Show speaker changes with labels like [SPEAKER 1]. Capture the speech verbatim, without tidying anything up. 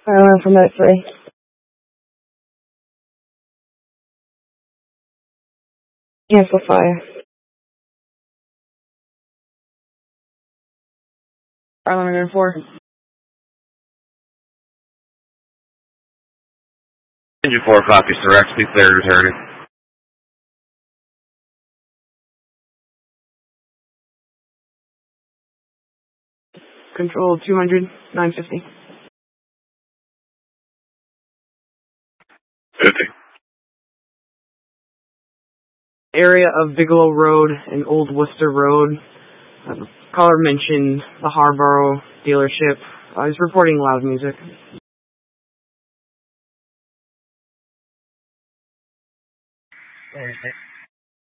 [SPEAKER 1] Around from that three. Cancel fire.
[SPEAKER 2] Parliament four.
[SPEAKER 3] Engine four copies, Sir X, be cleared returning.
[SPEAKER 2] Control two hundred, nine fifty.
[SPEAKER 3] fifty.
[SPEAKER 2] Area of Bigelow Road and Old Worcester Road. Uh, the caller mentioned the Harborough dealership. I was reporting loud music.
[SPEAKER 4] Okay.